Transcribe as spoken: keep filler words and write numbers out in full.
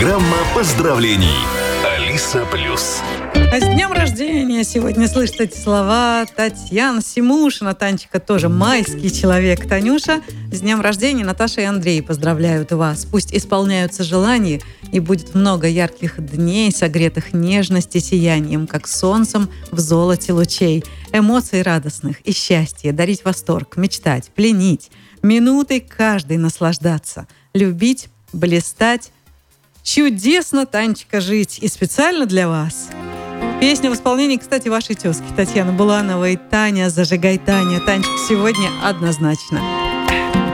Программа поздравлений. Алиса Плюс. А с днем рождения сегодня слышат эти слова Татьяна Симушина. Танечка тоже майский человек. Танюша, с днем рождения. Наташа и Андрей поздравляют вас. Пусть исполняются желания, и будет много ярких дней, согретых нежности сиянием, как солнцем в золоте лучей. Эмоций радостных и счастья, дарить восторг, мечтать, пленить, минутой каждой наслаждаться, любить, блистать. Чудесно, Танечка, жить. И специально для вас песня в исполнении, кстати, вашей тезки Татьяны Булановой. Таня, зажигай, Таня. Танечка, сегодня однозначно.